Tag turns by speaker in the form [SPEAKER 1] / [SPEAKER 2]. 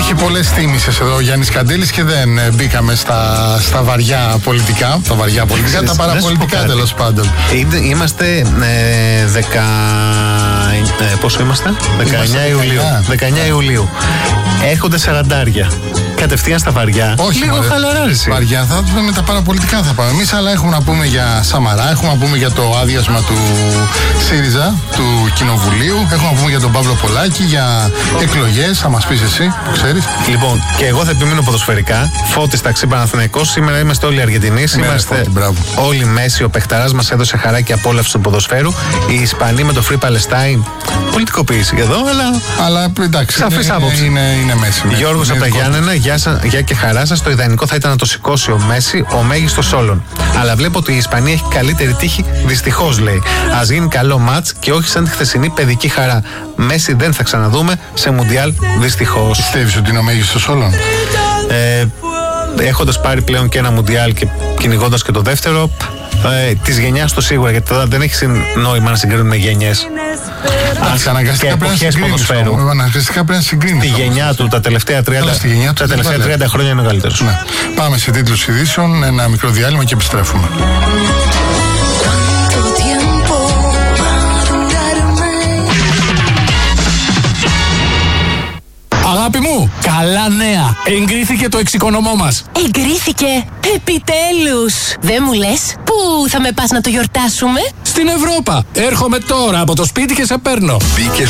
[SPEAKER 1] Έχει πολλές θύμησες εδώ ο Γιάννης Καντήλης και δεν μπήκαμε στα βαριά πολιτικά. Τα βαριά πολιτικά, τα παραπολιτικά τέλος πάντων.
[SPEAKER 2] Είμαστε πόσο είμαστε? 19 Ιουλίου. 19 Ιουλίου. Έχονται 40. Κατευθείαν στα βαριά.
[SPEAKER 1] Όχι,
[SPEAKER 2] λίγο χαλαράρηση.
[SPEAKER 1] Βαριά θα δούμε με τα παραπολιτικά θα πάμε εμείς, αλλά έχουμε να πούμε για Σαμαρά, έχουμε να πούμε για το άδειασμα του ΣΥΡΙΖΑ, του Κοινοβουλίου, έχουμε να πούμε για τον Παύλο Πολάκη, για εκλογές, θα μας πεις εσύ που ξέρεις.
[SPEAKER 2] Λοιπόν, και εγώ θα επιμείνω ποδοσφαιρικά. Φώτης Ταξί Παναθηναϊκός. Σήμερα είμαστε όλοι Αργεντινοί. Είμαστε όλοι Μέση. Ο παιχταράς μας έδωσε χαρά και απόλαυση του ποδοσφαίρου. Οι Ισπανοί με το Free Palestine. Πολιτικοποίηση εδώ,
[SPEAKER 1] αλλά εντάξει.
[SPEAKER 2] Σαφής άποψη.
[SPEAKER 1] Είναι Μέση.
[SPEAKER 2] Γιώργος από τα Γιάννενα, γεια και χαρά σας. Το ιδανικό θα ήταν να το σηκώσει ο Μέση, ο μέγιστος όλων. Αλλά βλέπω ότι η Ισπανία έχει καλύτερη τύχη, δυστυχώς λέει. Ας γίνει καλό μάτς και όχι σαν τη χθεσινή παιδική χαρά. Μέση δεν θα ξαναδούμε σε Μουντιάλ, δυστυχώς.
[SPEAKER 1] Πιστεύεις ότι είναι ο μέγιστος όλων?
[SPEAKER 2] Έχοντας πάρει πλέον και ένα Μουντιάλ και κυνηγώντας και το δεύτερο, της γενιάς του σίγουρα, γιατί τώρα δεν έχει νόημα να συγκρίνουμε γενιές.
[SPEAKER 1] Αναγκαστικά πρέπει να συγκρίνεις.
[SPEAKER 2] Τη γενιά του τα τελευταία 30 χρόνια είναι μεγαλύτερος.
[SPEAKER 1] Ναι. Πάμε σε τίτλους ειδήσεων, ένα μικρό διάλειμμα και επιστρέφουμε.
[SPEAKER 3] Αγάπη μου, καλά νέα. Εγκρίθηκε το εξοικονομώ μας.
[SPEAKER 4] Εγκρίθηκε. Επιτέλους. Δεν μου λες. Πού θα με πας να το γιορτάσουμε?
[SPEAKER 3] Στην Ευρώπα. Έρχομαι τώρα από το σπίτι και σε παίρνω.